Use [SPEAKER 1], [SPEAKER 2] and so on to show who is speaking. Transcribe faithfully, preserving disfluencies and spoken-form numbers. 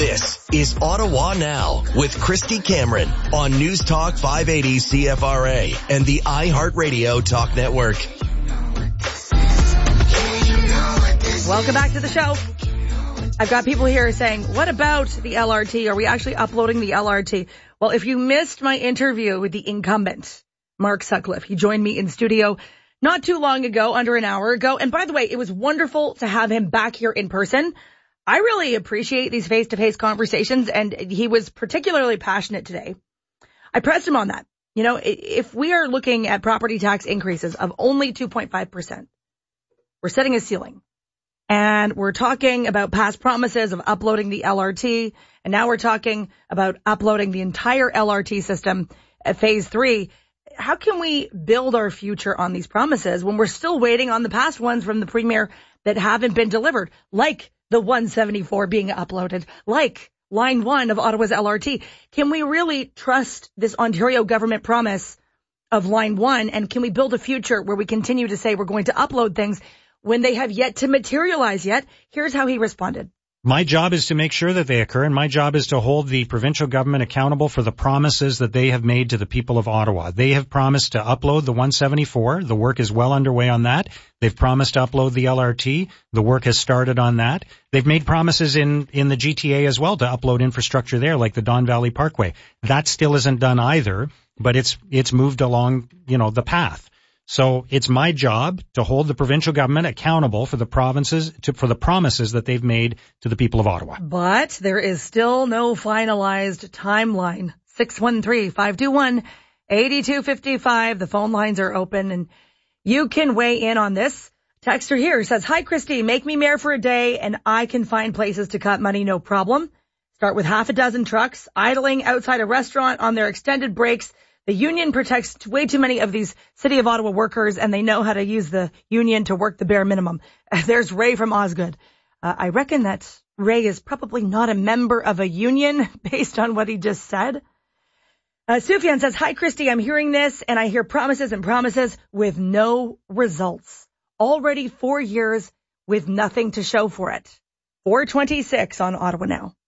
[SPEAKER 1] This is Ottawa Now with Christy Cameron on News Talk five eighty C F R A and the iHeartRadio Talk Network.
[SPEAKER 2] Welcome back to the show. I've got people here saying, what about the L R T? Are we actually uploading the L R T? Well, if you missed my interview with the incumbent, Mark Sutcliffe, he joined me in studio not too long ago, under an hour ago. And by the way, it was wonderful to have him back here in person. I really appreciate these face-to-face conversations, and he was particularly passionate today. I pressed him on that. You know, if we are looking at property tax increases of only two point five percent, we're setting a ceiling. And we're talking about past promises of uploading the L R T, and now we're talking about uploading the entire L R T system at phase three. How can we build our future on these promises when we're still waiting on the past ones from the Premier that haven't been delivered, like the one seventy-four being uploaded, like line one of Ottawa's L R T? Can we really trust this Ontario government promise of line one, and can we build a future where we continue to say we're going to upload things when they have yet to materialize yet? Here's how he responded.
[SPEAKER 3] My job is to make sure that they occur, and my job is to hold the provincial government accountable for the promises that they have made to the people of Ottawa. They have promised to upload the one seventy-four. The work is well underway on that. They've promised to upload the L R T. The work has started on that. They've made promises in, in the G T A as well to upload infrastructure there, like the Don Valley Parkway. That still isn't done either, but it's, it's moved along, you know, the path. So it's my job to hold the provincial government accountable for the provinces, to, for the promises that they've made to the people of Ottawa.
[SPEAKER 2] But there is still no finalized timeline. six one three, five two one, eight two five five. The phone lines are open and you can weigh in on this. Texter here says, hi, Christy, make me mayor for a day and I can find places to cut money, no problem. Start with half a dozen trucks idling outside a restaurant on their extended breaks. The union protects way too many of these City of Ottawa workers, and they know how to use the union to work the bare minimum. There's Ray from Osgood. Uh, I reckon that Ray is probably not a member of a union based on what he just said. Uh, Sufyan says, hi, Christy, I'm hearing this, and I hear promises and promises with no results. Already four years with nothing to show for it. four twenty-six on Ottawa Now.